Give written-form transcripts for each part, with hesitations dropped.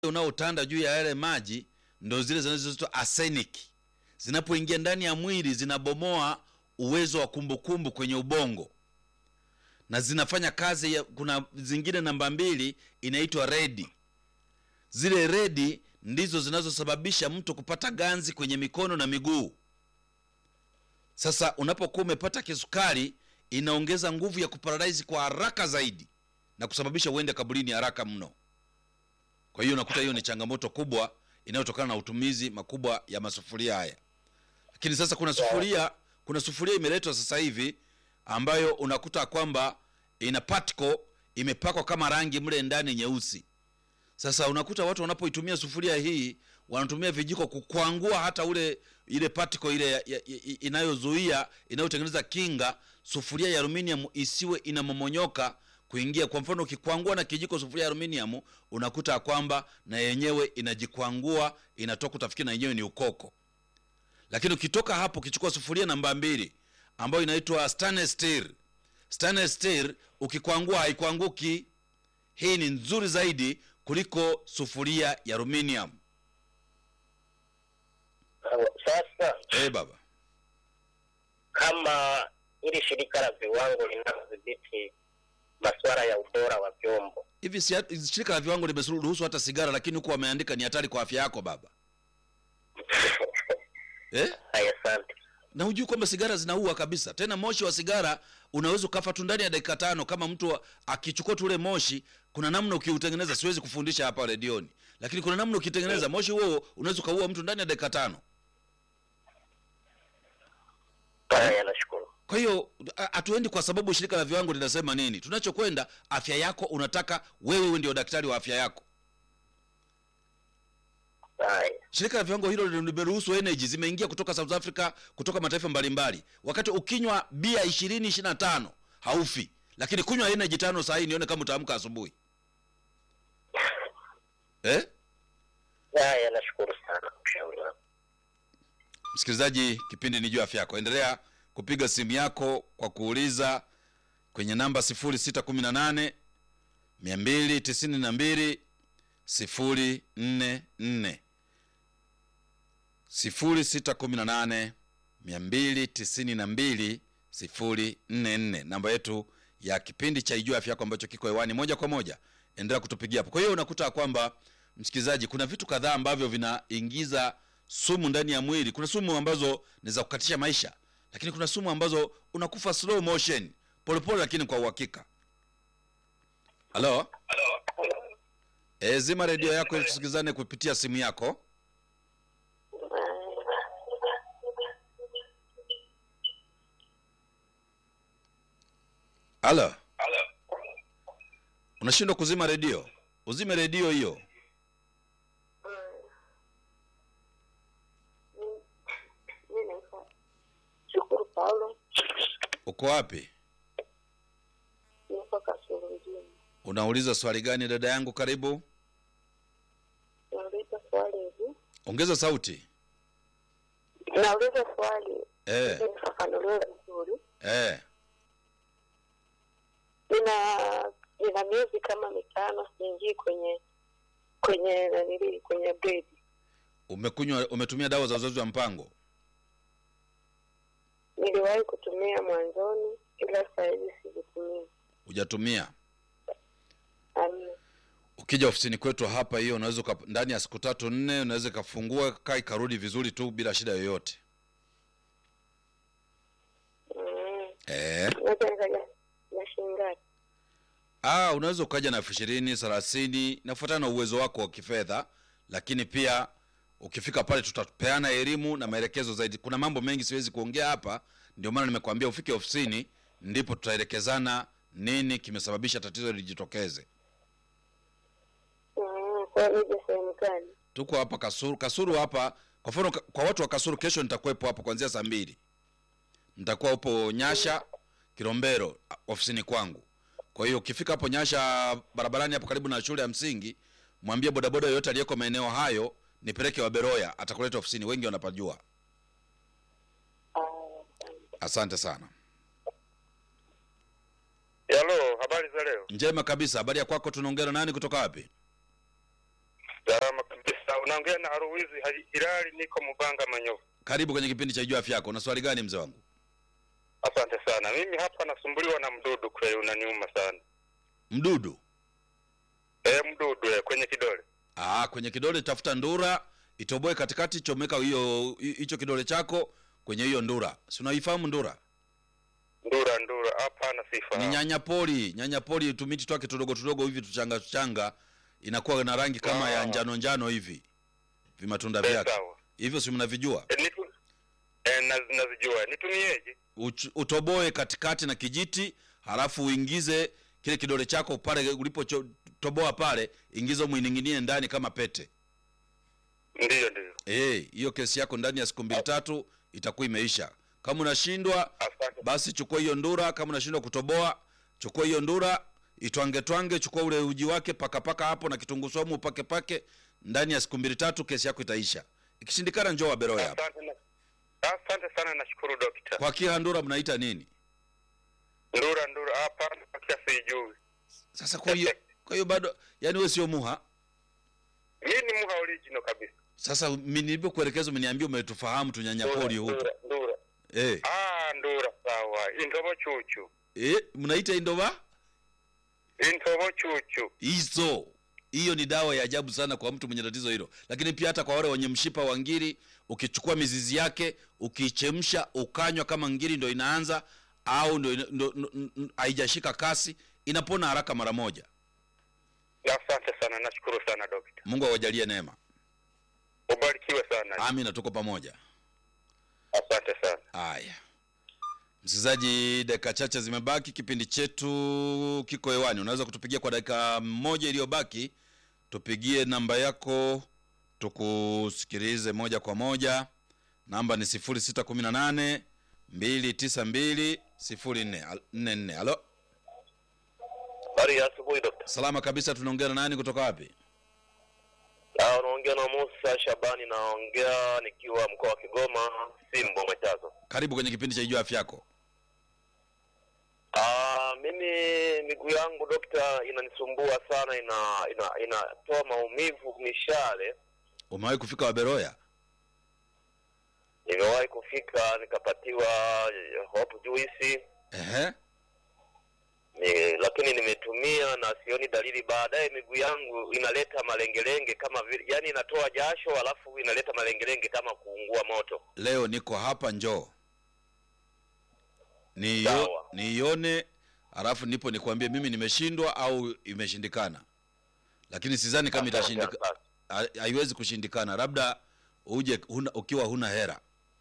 unaotanda juu ya yale maji ndio zile zinazoitwa arsenic. Zinapoingia ndani ya mwili zinabomoa uwezo wa kumbukumbu kwenye ubongo. Na zinafanya kazi ya, kuna zingine namba 2 inaitwa redi. Zile redi ndizo zinazosababisha mtu kupata ganzi kwenye mikono na miguu. Sasa unapokuwa umepata kisukari, inaongeza nguvu ya kuparalyze kwa haraka zaidi na kusababisha uende kaburini haraka mno. Kwa hiyo unakuta hiyo ni changamoto kubwa inayotokana na utumizi makubwa ya masufuria haya. Lakini sasa kuna sufuria imeletwa sasa hivi ambayo unakuta kwamba ina particle imepakwa kama rangi mle ndani nyeusi. Sasa unakuta watu wanapoitumia sufuria hii wanatumia vijiko kukwangua hata ile particle ile inayozuia, inayotengeneza kinga sufuria ya aluminium isiwe inamomonyoka kuingia. Kwa mfano ukikwangua na kijiko sufuria ya aluminium, unakuta kwamba na yenyewe inajikwangua, inatoka, utafikiri na yenyewe ni ukoko. Lakini ukitoka hapo ukichukua sufuria namba 2 ambayo inaitwa stainless steel. Stainless steel ukikwangua haikwanguki. Hii ni nzuri zaidi kuliko sufuria ya aluminium. Sasa Baba, kama ili shirika la viwango linalodhibiti masuala ya ubora wa vyombo, hivi shirika la viwango limeruhusu hata sigara, lakini huko wameandika ni hatari kwa afya yako baba. Asante. Na hujui kwamba sigara zinaua kabisa. Tena moshi wa sigara unaweza kufa tu ndani ya dakika 5 kama mtu akichukua tu ule moshi. Kuna namna ukiutengeneza, siwezi kufundisha hapa redioni, lakini kuna namna ukitengeneza moshi huo unaweza kuua mtu ndani ya dakika 5. Nashukuru. Kwa hiyo hatuendi kwa sababu shirika la viwango linasema nini. Tunachokwenda afya yako, unataka wewe ndio daktari wa afya yako. Shirika la viwango hilo limeruhusu energy zimeingia kutoka South Africa, kutoka mataifa mbalimbali. Wakati ukinywa bia 20-25 haufi, lakini kunywa energy 5 saa hii nione kama utaamka asubuhi. Nashukuru sana ushauri wako. Msikilizaji, kipindi ni juu afya yako. Endelea kupiga simu yako kwa kuuliza kwenye namba 0618 292 044 0618 292 044, namba yetu ya kipindi cha Ijue Afya Yako ambacho kiko hewani moja kwa moja. Endelea kutupigia hapo. Kwa hiyo unakuta kwamba msikilizaji, kuna vitu kadhaa ambavyo vinaingiza sumu ndani ya mwili. Kuna sumu ambazo ni za kukatisha maisha, lakini kuna sumu ambazo unakufa slow motion, polepole lakini kwa uhakika. Halo? Zima redio yako ili tusikizane kupitia simu yako. Halo? Unashindwa kuzima redio? Uzime redio hiyo. Shukuru Paulo. Uko wapi? Niko Kasulu mjini. Unauliza swali gani dada yangu? Karibu. Nauliza swali hivi. Ongeza sauti. Nauliza swali. Nifafanulie vizuri. Nina miezi kama 5 siingii kwenye bed. Umetumia dawa za uzazi wa mpango? Niliwahi kutumia mwanzoni, ila sasa hivi sijitumia. Hujatumia? Ukija ofisini kwetu hapa, hiyo unaweza ndani ya siku 3-4 unaweza kufungua kai karudi vizuri tu bila shida yoyote. Unaweza ukaja na 20,000, 30, nafuatana na uwezo wako wa kifedha, lakini pia ukifika pale tutapeana elimu na maelekezo zaidi. Kuna mambo mengi siwezi kuongea hapa, ndio maana nimekuambia ufike ofisini ndipo tutaelekezana nini kimesababisha tatizo lijitokeze. Kwa nini sehemu gani? Tuko hapa Kasulu hapa. Kwa mfano kwa watu wa Kasulu, kesho nitakuwepo hapo kuanzia saa 2. Nitakuwa hapo Nyasha Kilombero ofisini kwangu. Kwa hiyo ukifika hapo Nyasha barabarani hapo karibu na shule ya msingi, mwambie bodaboda yote aliyeko maeneo hayo nipeleke Waberoya, atakuleta ofisini, wengi wanapajua. Asante sana. Hello, habari za leo? Njema kabisa. Habari ya kwako? Tunaongea na nani kutoka wapi? Unaongea na Aruwizi Hilali, niko Mubanga Manyovu. Karibu kwenye kipindi cha Jua Afya Yako. Una swali gani mzee wangu? Asante sana. Mimi hapa nasumbuliwa na mdudu, kwa unaniuma sana. Mdudu? Mdudu kwenye kidole. Kwenye kidole tafuta ndura, itoboe katikati, chomeka hicho kidole chako kwenye hiyo ndura. Si unaifahamu ndura? Ndura hapa na sifa. Ni nyanya poli tumiti twake tudogo hivi tuchanga inakuwa na rangi kama ya njano hivi. Vimatunda vyake. Hivyo si mnavijua? Nazijua. Nitumieje? Utoboe katikati na kijiti, halafu uingize kile kidole chako pale ulipotoboa pale, ingiza muininginie ndani kama pete. Ndio. Hiyo kesi yako ndani ya siku 2-3 itakuwa imeisha. Kama unashindwa basi chukua hiyo ndura, kama unashindwa kutoboa, chukua hiyo ndura, itwange, chukua ule uji wake paka hapo na kitunguu saumu pake ndani ya siku 2-3 kesi yako itaisha. Ikishindikana njoo Waberoya hapa. Asante sana, nashukuru daktari. Kwa kia ndura mnaita nini? Ndura hapa kwa sijui. Sasa kwa hiyo bado yani wewe sio muha? Mimi ni muha original kabisa. Sasa mimi nilipokuelekeza umeniambia umetufahamu tunyanyapoli huko. Ndura. Ndura sawa. Indobo chuchu. Mnaita indoba? Indobo chuchu. Hiyo ni dawa ya ajabu sana kwa mtu mwenye tatizo hilo. Lakini pia hata kwa wale wenye mshipa wa ngiri, ukichukua mizizi yake, ukichemsha, ukanywa kama ngiri ndio inaanza au ndio haijashika kasi, inapona haraka mara moja. Asante sana, nashukuru sana daktari. Mungu awajalie neema. Ubarikiwe sana. Amina, tuko pamoja. Asante sana. Haya. Msikilizaji, dakika chache zimebaki, kipindi chetu kiko hewani. Unaweza kutupigia kwa dakika 1 iliyobaki. Tupigie namba yako tukusikilize moja kwa moja. Namba ni 0618 292 0444. Halo. Habari ya asubuhi daktari. Salama kabisa, tunaongea na nani kutoka wapi? Unaongea na Musa Shabani, naongea nikiwa mkoa wa Kigoma, Simbo Matazo. Karibu kwenye kipindi cha Jua Afya Yako. Mimi miguu yangu daktari inanisumbua sana, inatoa maumivu mishale. Umewahi kufika Waberoya? Nimewahi kufika, nikapatiwa hope juice. Lakini nimetumia na sioni dalili. Baadaye miguu yangu inaleta malengelenge kama vile, yani inatoa jasho alafu inaleta malengelenge kama kuungua moto. Leo niko hapa, njoo nione, alafu nipo nikwambie mimi nimeshindwa au imeshindikana. Lakini sidhani kama itashindikana. Haiwezi kushindikana, labda uje ukiwa huna hera.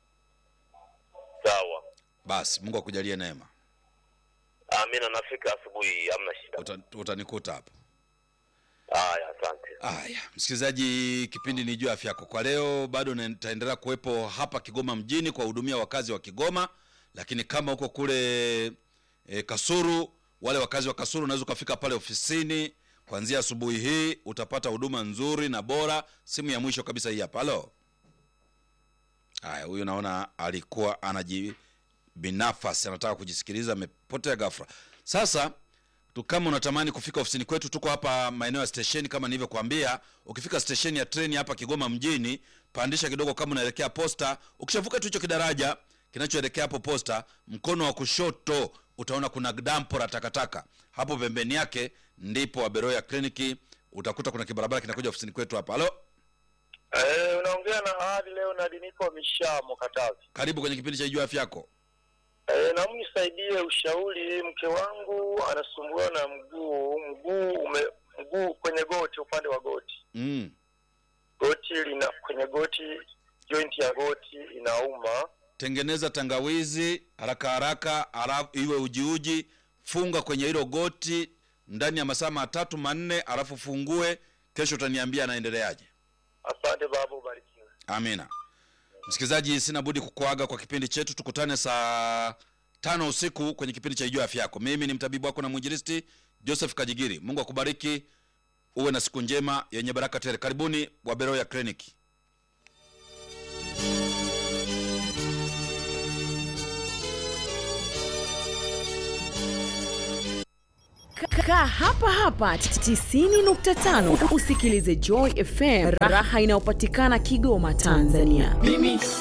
Sawa. Basi Mungu akujalie neema. Amina, nafika asubuhi, hamna shida. Utanikuta hapo. Haya, asante. Haya, msikilizaji, kipindi ni Jua Afya Yako. Kwa leo bado nitaendelea kuwepo hapa Kigoma mjini kwa hudumia wakazi wa Kigoma, lakini kama uko kule Kasulu, wale wakazi wa Kasulu unaweza kufika pale ofisini kuanzia asubuhi hii, utapata huduma nzuri na bora. Simu ya mwisho kabisa hii hapa. Halo. Haya, huyu naona alikuwa binafasi anataka kujisikiliza, amepotea ghafla. Sasa kama unatamani kufika ofisini kwetu, tuko hapa maeneo ya station kama nilivyokuambia. Ukifika station ya treni hapa Kigoma mjini, pandisha kidogo kama unaelekea posta. Ukishavuka tu hicho kidaraja kinachoelekea hapo posta, mkono wa kushoto utaona kuna dampo la takataka. Hapo pembeni yake ndipo Waberoya Clinic. Utakuta kuna kibarabara kinakuja ofisini kwetu hapa. Halo. Unaongea na hadi leo na Diniko Mishamo Katavi. Karibu kwenye kipindi cha Jua Afya Yako. Na mnisaidie ushauri, mke wangu anasumbuliwa na mguu kwenye goti, upande wa goti. Goti kwenye goti, joint ya goti inauma. Tengeneza tangawizi haraka alafu iwe uji, funga kwenye hilo goti ndani ya masaa 3-4, alafu fungue. Kesho utaniambia anaendeleaje. Asante babu, barikiwe. Amina. Msikilizaji, sina budi kukuaga kwa kipindi chetu. Tukutane saa 5 usiku kwenye kipindi cha Jua Afya Yako. Mimi ni mtabibu wako na mwinjilisti Joseph Kajigiri. Mungu akubariki. Uwe na siku njema yenye baraka tele. Karibuni Waberoya Clinic. Kaa hapa hapa 90.5 usikilize Joy FM, raha inayopatikana Kigoma, Tanzania.